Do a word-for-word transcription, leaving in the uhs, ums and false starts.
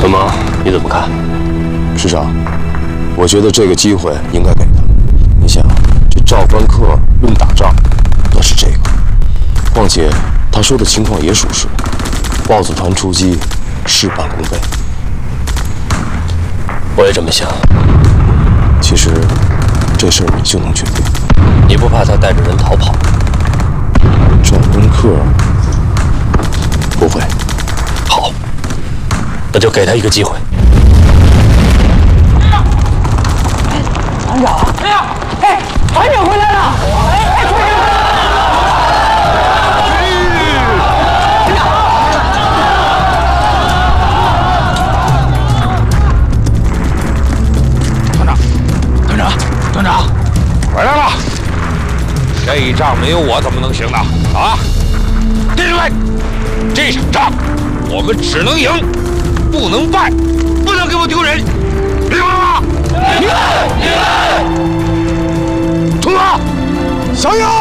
文萌，你怎么看？ 师长，我觉得这个机会应该给他。你想，这赵官客论打仗，那是这个。况且他说的情况也属实，豹子团出击，事半功倍。 我也这么想。 其实这事儿你就能决定。 你不怕他带着人逃跑？ 赵官客不会。 好，那就给他一个机会。 团长，哎呀，哎，团长回来了！哎哎，团长！ 团长，团长，团长，回来了！这一仗没有我怎么能行呢？啊！弟兄们，这场仗我们只能赢，不能败，不能给我丢人，明白吗？明白，明白。出发，向右。